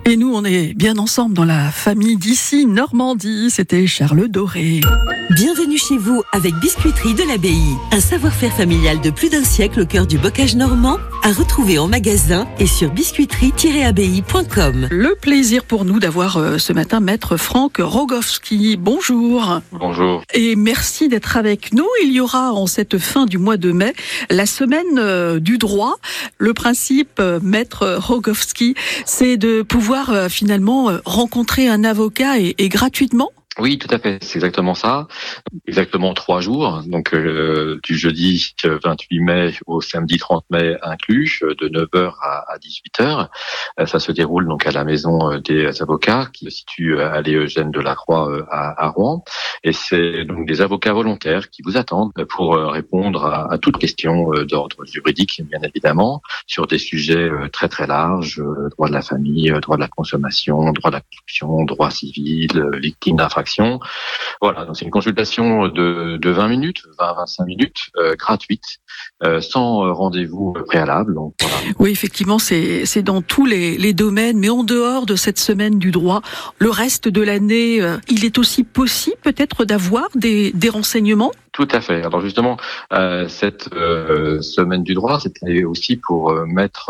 Et nous, on est bien ensemble dans la famille d'ici, Normandie. C'était Charles Doré. Bienvenue chez vous avec Biscuiterie de l'Abbaye. Un savoir-faire familial de plus d'un siècle au cœur du bocage normand, à retrouver en magasin et sur biscuiterie-abbaye.com. Le plaisir pour nous d'avoir ce matin Maître Franck Rogowski. Bonjour. Bonjour. Et merci d'être avec nous. Il y aura en cette fin du mois de mai la semaine du droit. Le principe, Maître Rogowski, c'est de pouvoir finalement rencontrer un avocat et gratuitement. Oui, tout à fait, c'est exactement ça. Exactement 3 jours, donc du jeudi 28 mai au samedi 30 mai inclus, de 9h à 18h. Ça se déroule donc à la maison des avocats qui se situe à allée Eugène Delacroix à Rouen. Et c'est donc des avocats volontaires qui vous attendent pour répondre à toutes questions d'ordre juridique, bien évidemment, sur des sujets très très larges, droit de la famille, droit de la consommation, droit de la construction, droit civil, victime d'infraction. Voilà, donc c'est une consultation de 20 minutes, 20-25 minutes, gratuite, sans rendez-vous préalable. Donc, voilà. Oui, effectivement, c'est dans tous les domaines, mais en dehors de cette semaine du droit, le reste de l'année, il est aussi possible peut-être d'avoir des renseignements ? Tout à fait. Alors justement, cette semaine du droit, c'était aussi pour mettre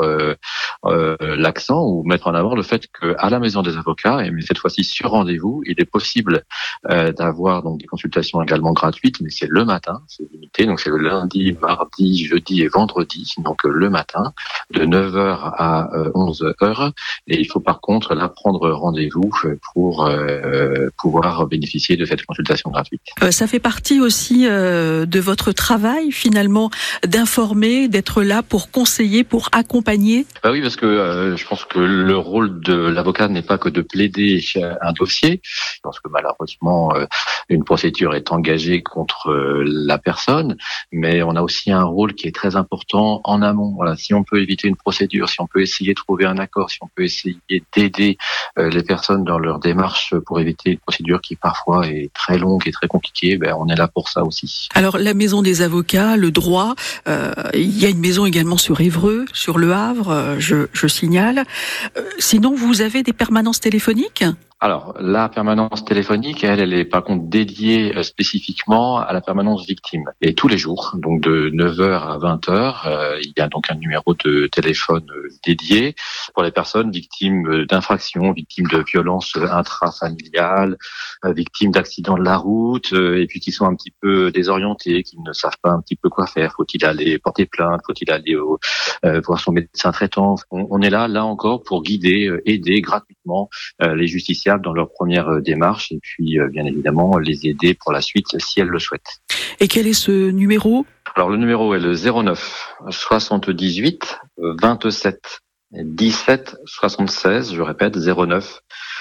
l'accent ou mettre en avant le fait qu'à la maison des avocats, et mais cette fois-ci sur rendez-vous, il est possible d'avoir donc des consultations également gratuites, mais c'est le matin, c'est limité, donc c'est le lundi, mardi, jeudi et vendredi, donc le matin, de 9h à 11h, et il faut par contre là prendre rendez-vous pour pouvoir bénéficier de cette consultation gratuite. Ça fait partie aussi de votre travail finalement d'informer, d'être là pour conseiller, pour accompagner. Oui, parce que je pense que le rôle de l'avocat n'est pas que de plaider un dossier. Je pense que malheureusement une procédure est engagée contre la personne, mais on a aussi un rôle qui est très important en amont. Voilà, si on peut éviter une procédure, si on peut essayer de trouver un accord, si on peut essayer d'aider les personnes dans leur démarche pour éviter une procédure qui parfois est très longue et très compliquée, on est là pour ça aussi. Alors la maison des avocats, le droit, il y a une maison également sur Évreux, sur Le Havre, je signale. Sinon, vous avez des permanences téléphoniques ? Alors, la permanence téléphonique, elle est par contre dédiée spécifiquement à la permanence victime. Et tous les jours, donc de 9h à 20h, il y a donc un numéro de téléphone dédié pour les personnes victimes d'infractions, victimes de violences intrafamiliales, victimes d'accidents de la route, et puis qui sont un petit peu désorientés, qui ne savent pas un petit peu quoi faire. Faut-il aller porter plainte? Faut-il aller voir son médecin traitant? On est là encore, pour guider, aider gratuitement les justiciables dans leur première démarche et puis bien évidemment les aider pour la suite si elles le souhaitent. Et quel est ce numéro ? Alors le numéro est le 09 78 27 17 76, je répète 09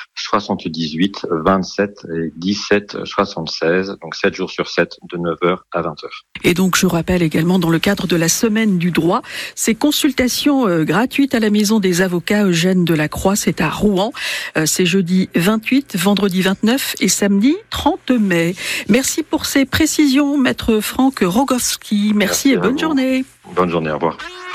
78 27 et 17 76, donc 7 jours sur 7 de 9h à 20h. Et donc je rappelle également dans le cadre de la semaine du droit, ces consultations gratuites à la maison des avocats Eugène Delacroix, c'est à Rouen, c'est jeudi 28, vendredi 29 et samedi 30 mai. Merci pour ces précisions, Maître Franck Rogowski. Merci et bonne journée. Bonne journée, au revoir.